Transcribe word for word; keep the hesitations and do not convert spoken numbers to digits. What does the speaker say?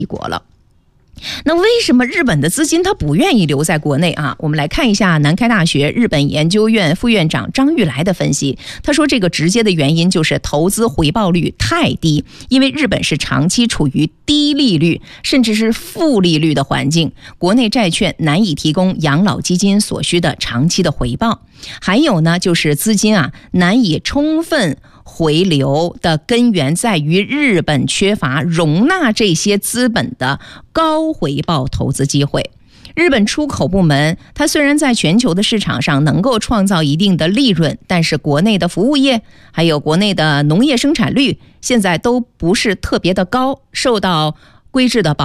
国了。那为什么日本的资金他不愿意留在国内啊？我们来看一下南开大学日本研究院副院长张玉来的分析。他说，这个直接的原因就是投资回报率太低，因为日本是长期处于低利率甚至是负利率的环境，国内债券难以提供养老基金所需的长期的回报。还有呢，就是资金啊难以充分回流的根源在于日本缺乏容纳这些资本的高回报投资机会。日本出口部门它虽然在全球的市场上能够创造一定的利润，但是国内的服务业还有国内的农业生产率现在都不是特别的高，受到规制的保